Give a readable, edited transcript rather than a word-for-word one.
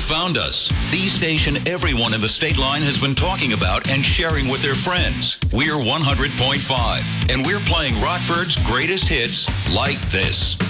found us. The station everyone in the state line has been talking about and sharing with their friends. We're 100.5, and we're playing Rockford's greatest hits like this.